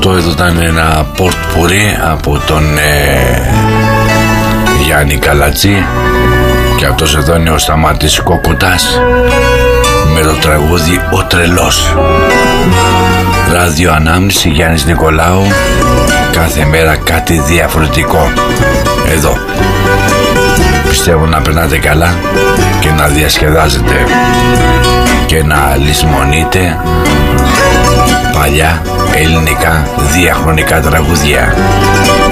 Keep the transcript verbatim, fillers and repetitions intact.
Αυτό εδώ ήταν ένα πορτπουρί από τον ε, Γιάννη Καλατζή, και αυτός εδώ είναι ο Σταμάτης Κόκκοτας με το τραγούδι «Ο Τρελός». Ράδιο Ανάμνηση, Γιάννης Νικολάου, κάθε μέρα κάτι διαφορετικό. Εδώ πιστεύω να περνάτε καλά και να διασκεδάζετε και να λησμονείτε παλιά ελληνικά διαχρονικά τραγούδια.